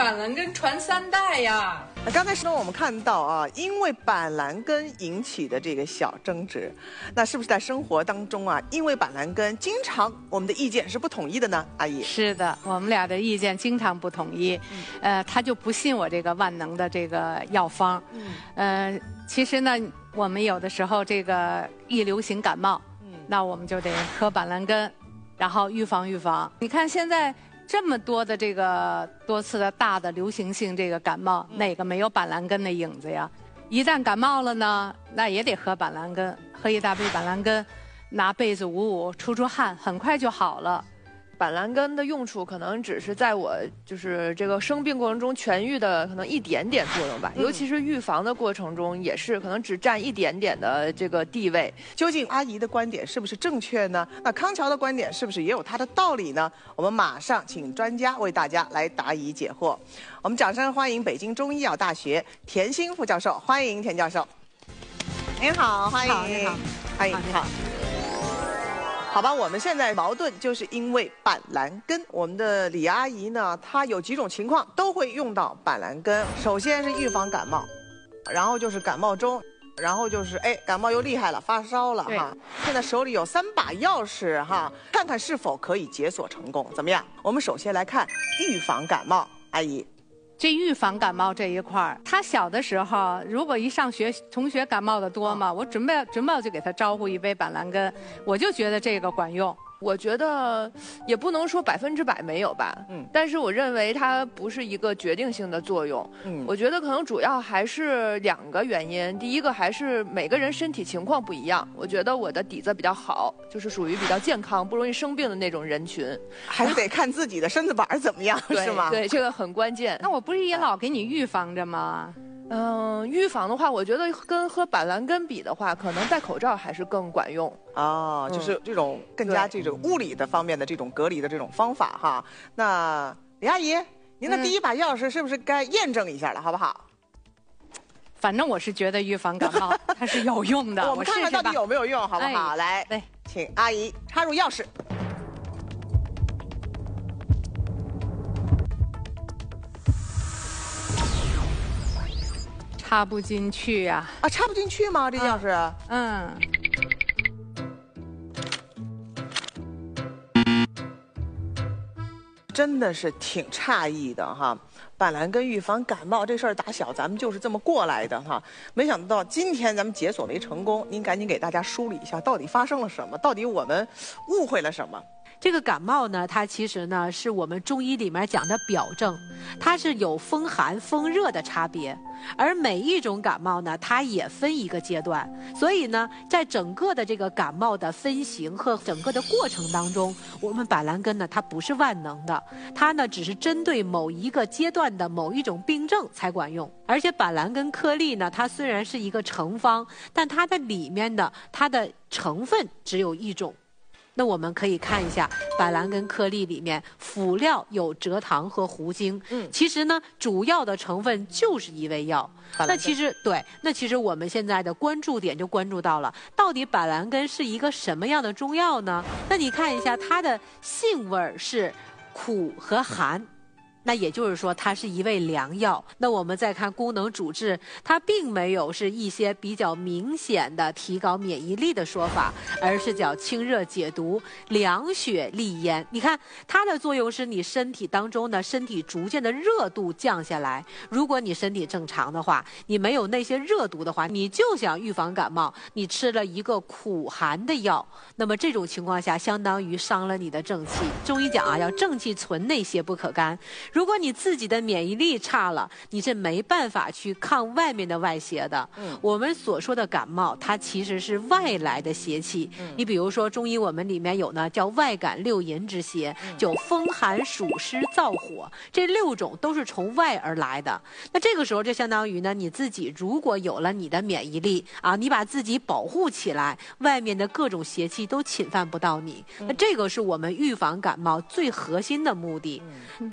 板蓝根传3代呀。 那刚才呢，我们看到啊，因为板蓝根引起的这个小争执，那是不是在生活当中啊，因为板蓝根经常我们的意见是不统一的呢？阿姨。 是的，我们俩的意见经常不统一。他就不信我这个万能的这个药方。其实呢，我们有的时候这个一流行感冒，那我们就得喝板蓝根，然后预防预防。你看现在这么多的这个多次的大的流行性这个感冒，哪个没有板蓝根的影子呀？一旦感冒了呢，那也得喝板蓝根，喝一大杯板蓝根，拿被子捂捂，出汗，很快就好了。 板蓝根的用处可能只是在我就是这个生病过程中痊愈的可能一点点作用吧，尤其是预防的过程中也是可能只占一点点的这个地位。 究竟阿姨的观点是不是正确呢？那康桥的观点是不是也有他的道理呢？我们马上请专家为大家来答疑解惑。我们掌声欢迎北京中医药大学田心副教授，欢迎田教授。您好，欢迎。 您好， 欢迎，你好。好吧，我们现在矛盾就是因为板蓝根。我们的李阿姨呢，她有几种情况都会用到板蓝根。首先是预防感冒，然后就是感冒中，然后就是感冒又厉害了，发烧了哈。现在手里有3把钥匙哈，看看是否可以解锁成功，怎么样？我们首先来看预防感冒，阿姨。 这预防感冒这一块儿，他小的时候，如果一上学，同学感冒的多嘛，我准备就给他招呼一杯板蓝根，我就觉得这个管用。 我觉得也不能说100%没有吧，但是我认为它不是一个决定性的作用。我觉得可能主要还是2个原因，第一个还是每个人身体情况不一样。我觉得我的底子比较好，就是属于比较健康、不容易生病的那种人群， 还是得看自己的身子板怎么样，是吗？ 对，这个很关键。 那我不是也老给你预防着吗？ 预防的话，我觉得跟喝板蓝根比的话，可能戴口罩还是更管用。 哦，就是这种更加这种物理的方面的这种隔离的这种方法哈。那李阿姨，您的第一把钥匙是不是该验证一下了，好不好？ 反正我是觉得预防感冒它是有用的， 我们看看到底有没有用，好不好？来，请阿姨插入钥匙。 插不进去呀！ 啊，插不进去吗？这钥匙？真的是挺诧异的哈。板蓝根预防感冒这事儿，打小咱们就是这么过来的哈。没想到今天咱们解锁为成功，您赶紧给大家梳理一下，到底发生了什么？到底我们误会了什么？ 这个感冒呢，它其实呢是我们中医里面讲的表症，它是有风寒、风热的差别，而每一种感冒呢，它也分一个阶段，所以呢，在整个的这个感冒的分型和整个的过程当中，我们板蓝根呢，它不是万能的，它呢只是针对某一个阶段的某一种病症才管用。而且板蓝根颗粒呢，它虽然是一个成方，但它的里面的它的成分只有一种。那我们可以看一下板蓝根颗粒里面辅料有蔗糖和胡精，其实呢主要的成分就是一味药。那其实我们现在的关注点就关注到了，到底板蓝根是一个什么样的中药呢？那你看一下它的性味是苦和寒。那也就是说，它是一味良药。那我们再看功能主治，它并没有是一些比较明显的提高免疫力的说法，而是叫清热解毒、凉血利咽。你看它的作用是你身体当中呢，身体逐渐的热度降下来。如果你身体正常的话，你没有那些热毒的话，你就想预防感冒，你吃了一个苦寒的药，那么这种情况下，相当于伤了你的正气。中医讲啊，要正气存内，邪不可干。如果你自己的免疫力差了，你是没办法去抗外面的外邪的。我们所说的感冒，它其实是外来的邪气。你比如说中医我们里面有呢叫外感六淫之邪，就风寒暑湿燥火，这6种都是从外而来的。那这个时候就相当于呢，你自己如果有了你的免疫力啊，你把自己保护起来，外面的各种邪气都侵犯不到你。那这个是我们预防感冒最核心的目的。但是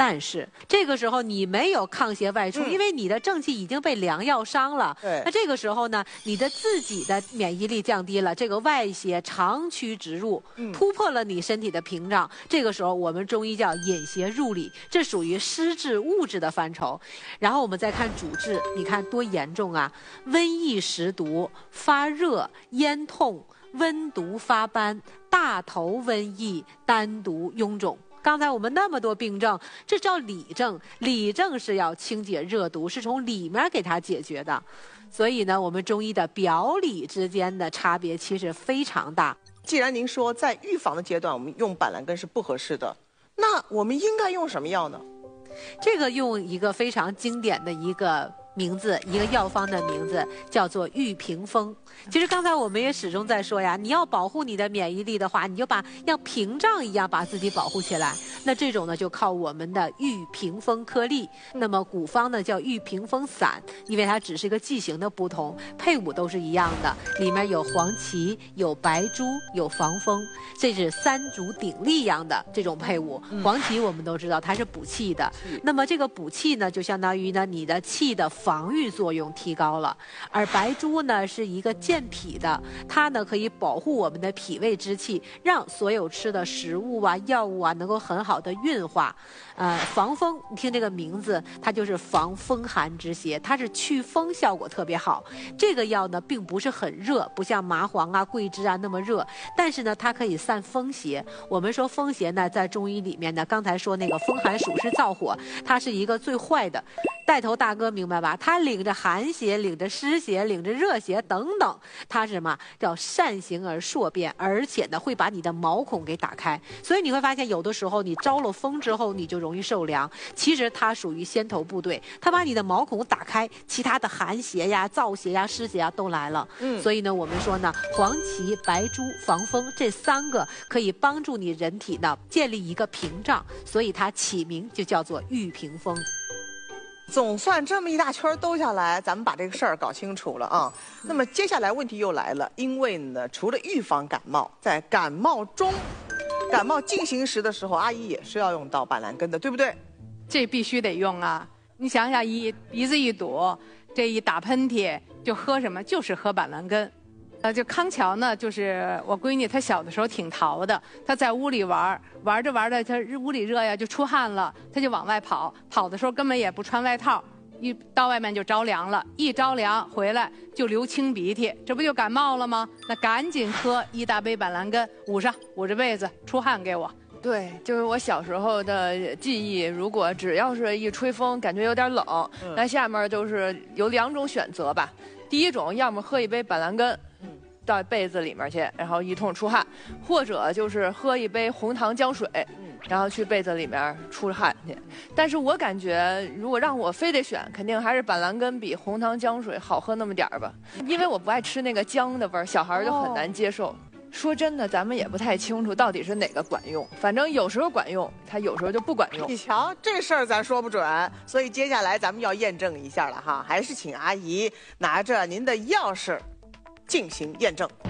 这个时候你没有抗邪外出，因为你的正气已经被良药伤了。 对， 那这个时候呢，你的自己的免疫力降低了，这个外邪长驱直入，突破了你身体的屏障。这个时候我们中医叫引邪入里，这属于湿滞物质的范畴。然后我们再看主治，你看多严重啊！瘟疫食毒、发热、咽痛、温毒发斑、大头瘟疫、单独臃肿。刚才我们那么多病症，这叫里症。里症是要清解热毒，是从里面给它解决的。所以呢，我们中医的表里之间的差别其实非常大。 既然您说在预防的阶段我们用板蓝根是不合适的，那我们应该用什么药呢？ 这个用一个非常经典的一个名字，一个药方的名字叫做玉屏风。其实刚才我们也始终在说呀，你要保护你的免疫力的话，你就像屏障一样把自己保护起来。那这种呢，就靠我们的玉屏风颗粒。那么古方呢叫玉屏风散，因为它只是一个剂型的不同，配伍都是一样的，里面有黄芪、有白术、有防风，这是三足鼎立一样的这种配伍。黄芪我们都知道它是补气的，那么这个补气呢，就相当于呢你的气的防御作用提高了，而白术呢是一个健脾的，它呢可以保护我们的脾胃之气，让所有吃的食物啊、药物啊能够很好的运化。防风，你听这个名字，它就是防风寒之邪，它是祛风效果特别好。这个药呢并不是很热，不像麻黄啊、桂枝啊那么热，但是呢它可以散风邪。我们说风邪呢，在中医里面呢，刚才说那个风寒暑湿燥火，它是一个最坏的。带头大哥明白吧？他领着寒邪，领着湿邪，领着热邪等等，他是什么？叫善行而数变，而且呢会把你的毛孔给打开。所以你会发现，有的时候你招了风之后，你就容易受凉。其实它属于先头部队，它把你的毛孔打开，其他的寒邪呀、燥邪呀、湿邪呀都来了。所以呢，我们说呢，黄芪、白术、防风这三个可以帮助你人体呢建立一个屏障，所以它起名就叫做玉屏风。 总算这么一大圈兜下来，咱们把这个事儿搞清楚了啊。那么接下来问题又来了，因为呢，除了预防感冒，在感冒进行时的时候，阿姨也是要用到板蓝根的，对不对？ 这必须得用啊！你想想，鼻子一堵，这一打喷嚏就喝什么？就是喝板蓝根。就康桥呢，就是我闺女，她小的时候挺淘的，她在屋里玩着玩着，她屋里热呀，就出汗了，她就往外跑的时候根本也不穿外套，一到外面就着凉了，一着凉回来就流清鼻涕，这不就感冒了吗？那赶紧喝一大杯板蓝根，捂着被子出汗给我。 对，就是我小时候的记忆，如果只要是一吹风，感觉有点冷，那下面就是有两种选择吧。第一种，要么喝一杯板蓝根，到被子里面去，然后一通出汗，或者就是喝一杯红糖姜水，然后去被子里面出汗去。但是我感觉，如果让我非得选，肯定还是板蓝根比红糖姜水好喝那么点儿吧，因为我不爱吃那个姜的味儿，小孩就很难接受。说真的，咱们也不太清楚到底是哪个管用，反正有时候管用，它有时候就不管用。 你瞧，这事儿咱说不准，所以接下来咱们要验证一下了哈，还是请阿姨拿着您的钥匙进行验证。